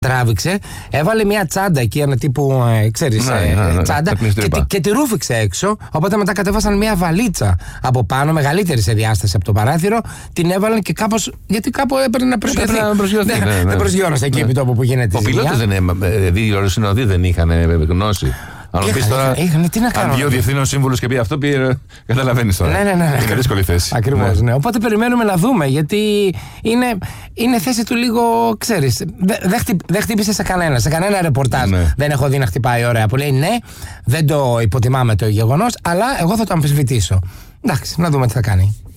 Τράβηξε, έβαλε μια τσάντα εκεί, ένα τύπου, ξέρεις, τσάντα και τη ρούφηξε έξω. Οπότε μετά κατέβασαν μια βαλίτσα από πάνω, μεγαλύτερη σε διάσταση από το παράθυρο. Την έβαλαν και κάπως, γιατί κάπου έπρεπε να προσγειωθεί. Δεν προσγειώνασε εκεί επί τόπου που γίνεται. Ο πιλότος οι αεροσυνοδοί δεν είχαν γνώση. Αν μου πεις τώρα, αν βγει ο διευθύνων σύμβουλος και πει αυτό, καταλαβαίνεις τώρα. Ναι. Είναι δύσκολη θέση. Ακριβώς, ναι. Οπότε περιμένουμε να δούμε, γιατί είναι θέση του λίγο, ξέρεις, δεν χτύπησε σε κανένα ρεπορτάζ. Ναι. Δεν έχω δει να χτυπάει ωραία. Που λέει ναι, δεν το υποτιμάμε το γεγονός, αλλά εγώ θα το αμφισβητήσω. Εντάξει, να δούμε τι θα κάνει.